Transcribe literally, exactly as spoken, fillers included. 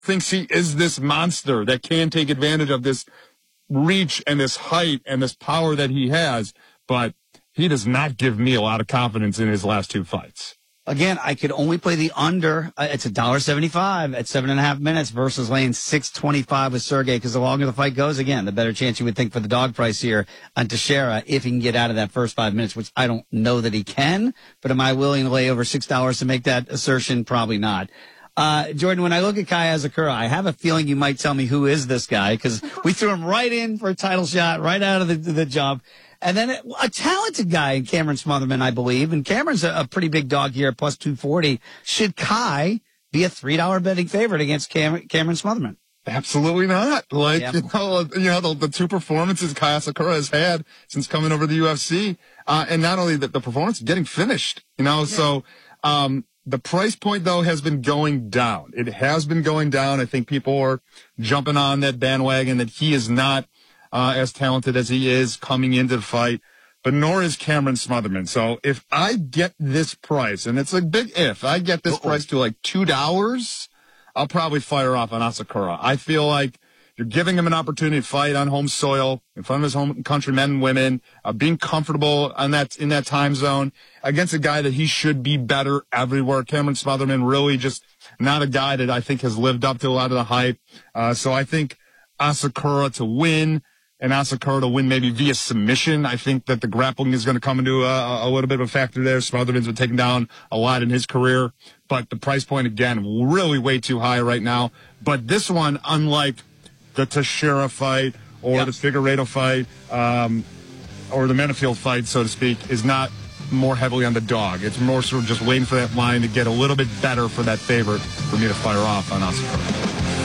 thinks he is this monster that can take advantage of this reach and this height and this power that he has, but he does not give me a lot of confidence in his last two fights. Again, I could only play the under. Uh, it's a dollar seventy-five at seven and a half minutes versus laying six twenty-five with Sergey. Because the longer the fight goes, again, the better chance you would think for the dog price here on Teixeira if he can get out of that first five minutes, which I don't know that he can. But am I willing to lay over six dollars to make that assertion? Probably not. Uh, Jordan, when I look at Kai Asakura, I have a feeling you might tell me who is this guy because we threw him right in for a title shot, right out of the, the jump. And then a talented guy in Cameron Smotherman, I believe. And Cameron's a, a pretty big dog here at plus two forty. Should Kai be a three dollar betting favorite against Cam- Cameron Smotherman? Absolutely not. Like, yeah. you know, you know the, the two performances Kai Asakura has had since coming over to the U F C. Uh, and not only the, the performance, getting finished, you know, yeah. so, um, the price point, though, has been going down. It has been going down. I think people are jumping on that bandwagon that he is not Uh, as talented as he is coming into the fight, but nor is Cameron Smotherman. So if I get this price, and it's a big if, I get this Uh-oh. price to like two dollars, I'll probably fire off on Asakura. I feel like you're giving him an opportunity to fight on home soil, in front of his home country men and women, uh, being comfortable on that, in that time zone against a guy that he should be better everywhere. Cameron Smotherman really just not a guy that I think has lived up to a lot of the hype. Uh, so I think Asakura to win, and Asakura to win maybe via submission. I think that the grappling is going to come into a, a little bit of a factor there. Smotherman's been taken down a lot in his career, but the price point, again, really way too high right now. But this one, unlike the Teixeira fight or yep. the Figueiredo fight um, or the Menifield fight, so to speak, is not more heavily on the dog. It's more sort of just waiting for that line to get a little bit better for that favorite for me to fire off on Asakura.